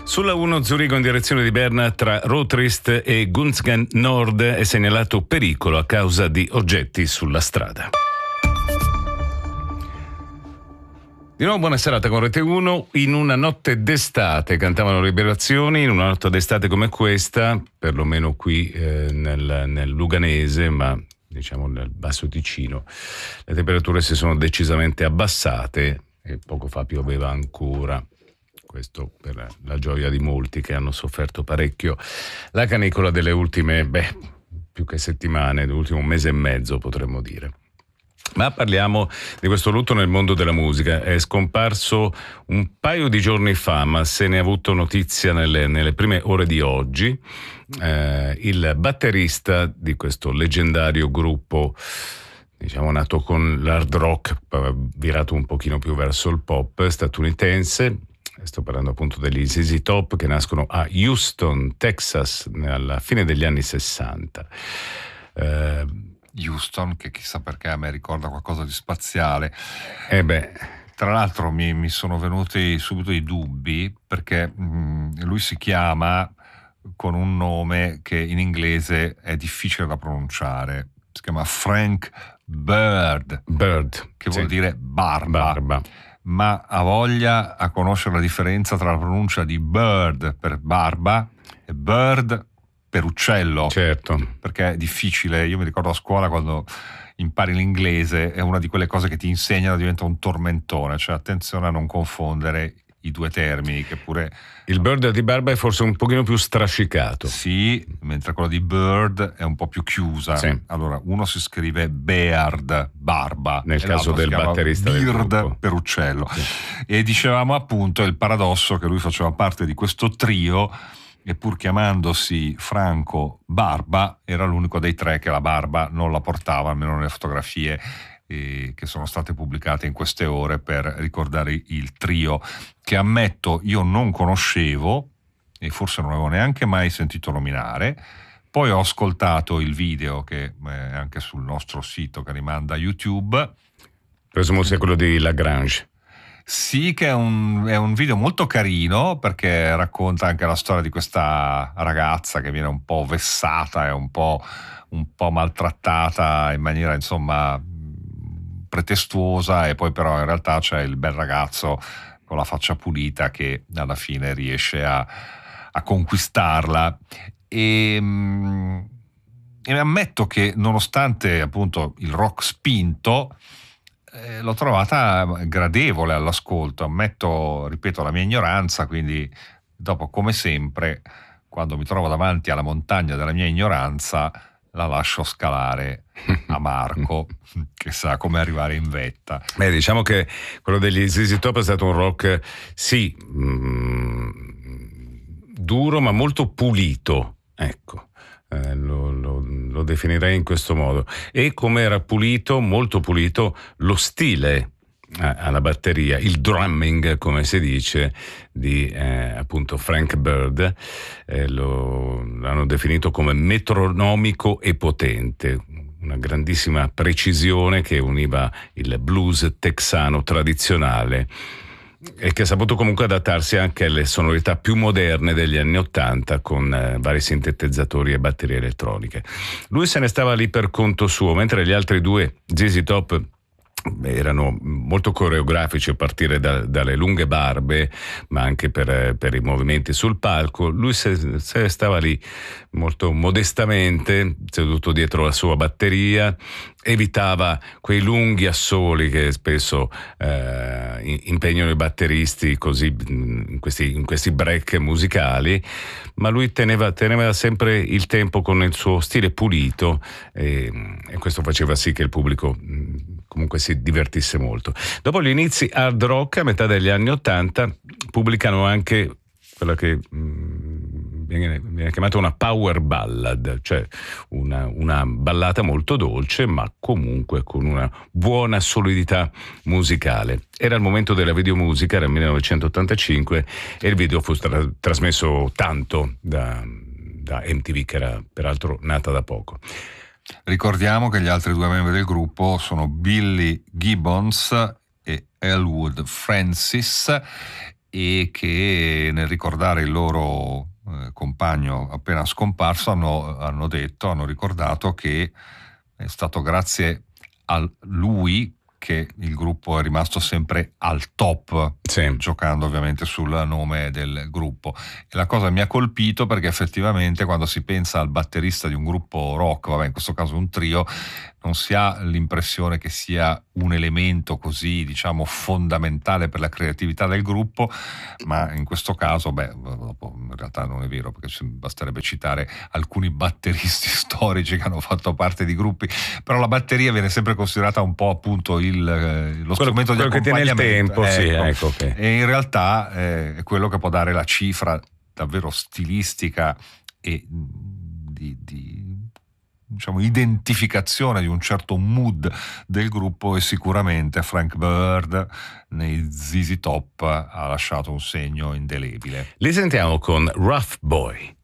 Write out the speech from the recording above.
Sulla 1 Zurigo in direzione di Berna tra Rotrist e Gunzgen Nord è segnalato pericolo a causa di oggetti sulla strada. Di nuovo buona serata con Rete 1. In una notte d'estate cantavano Liberazioni, in una notte d'estate come questa, perlomeno qui nel Luganese, ma diciamo nel Basso Ticino, le temperature si sono decisamente abbassate e poco fa pioveva ancora. Questo per la gioia di molti che hanno sofferto parecchio la canicola delle ultime, più che settimane, dell'ultimo mese e mezzo potremmo dire. Ma parliamo di questo lutto nel mondo della musica. È scomparso un paio di giorni fa, ma se ne è avuto notizia nelle prime ore di oggi, il batterista di questo leggendario gruppo, diciamo nato con l'hard rock, virato un pochino più verso il pop statunitense. Sto parlando appunto degli ZZ Top, che nascono a Houston, Texas, alla fine degli anni 60. Houston, che chissà perché a me ricorda qualcosa di spaziale. Tra l'altro mi sono venuti subito i dubbi, perché lui si chiama con un nome che in inglese è difficile da pronunciare. Si chiama Frank Bird, che vuol dire barba. Ma ha voglia a conoscere la differenza tra la pronuncia di bird per barba e bird per uccello. Certo. Perché è difficile. Io mi ricordo a scuola, quando impari l'inglese, è una di quelle cose che ti insegnano, diventa un tormentone, cioè attenzione a non confondere i due termini, che pure... Il bird di barba è forse un pochino più strascicato. Sì, mentre quello di bird è un po' più chiusa. Sì. Allora, uno si scrive beard, barba. Nel caso del batterista del gruppo. Bird per uccello. Sì. E dicevamo appunto il paradosso che lui faceva parte di questo trio, e pur chiamandosi Franco Barba, era l'unico dei tre che la barba non la portava, almeno nelle fotografie che sono state pubblicate in queste ore per ricordare il trio, che ammetto io non conoscevo e forse non avevo neanche mai sentito nominare. Poi ho ascoltato il video, che è anche sul nostro sito, che rimanda a YouTube. Presumo sia quello di Lagrange. Sì, che è un video molto carino, perché racconta anche la storia di questa ragazza che viene un po' vessata e un po' maltrattata in maniera, insomma, pretestuosa, e poi però in realtà c'è il bel ragazzo con la faccia pulita che alla fine riesce a conquistarla. E ammetto che, nonostante appunto il rock spinto, l'ho trovata gradevole all'ascolto. Ammetto, ripeto, la mia ignoranza, quindi dopo, come sempre, quando mi trovo davanti alla montagna della mia ignoranza, la lascio scalare a Marco, che sa come arrivare in vetta. Diciamo che quello degli ZZ Top è stato un rock, sì, duro ma molto pulito, ecco. Lo definirei in questo modo. E come era pulito, molto pulito, lo stile alla batteria, il drumming, come si dice, di appunto Frank Bird. L'hanno definito come metronomico e potente, una grandissima precisione che univa il blues texano tradizionale e che ha saputo comunque adattarsi anche alle sonorità più moderne degli anni '80, con vari sintetizzatori e batterie elettroniche. Lui se ne stava lì per conto suo, mentre gli altri due ZZ Top erano molto coreografici a partire dalle lunghe barbe, ma anche per i movimenti sul palco. Lui se stava lì molto modestamente, seduto dietro la sua batteria, evitava quei lunghi assoli che spesso impegnano i batteristi così in questi break musicali, ma lui teneva sempre il tempo con il suo stile pulito, e questo faceva sì che il pubblico comunque si divertisse molto. Dopo gli inizi hard rock, a metà degli anni '80, pubblicano anche quella che viene chiamata una power ballad, cioè una ballata molto dolce, ma comunque con una buona solidità musicale. Era il momento della videomusica, era il 1985, e il video fu trasmesso tanto da MTV, che era peraltro nata da poco. Ricordiamo che gli altri due membri del gruppo sono Billy Gibbons e Elwood Francis, e che nel ricordare il loro compagno appena scomparso hanno ricordato che è stato grazie a lui che il gruppo è rimasto sempre al top, sì, giocando ovviamente sul nome del gruppo. E la cosa mi ha colpito perché effettivamente quando si pensa al batterista di un gruppo rock, vabbè, in questo caso un trio, non si ha l'impressione che sia un elemento così, diciamo, fondamentale per la creatività del gruppo, ma in questo caso, dopo in realtà non è vero, perché basterebbe citare alcuni batteristi storici che hanno fatto parte di gruppi, però la batteria viene sempre considerata un po' appunto lo strumento di accompagnamento. Che tiene il tempo, ecco. Sì, ecco, okay. E in realtà è quello che può dare la cifra davvero stilistica e diciamo identificazione di un certo mood del gruppo, e sicuramente Frank Bird nei ZZ Top ha lasciato un segno indelebile. Li sentiamo con Rough Boy.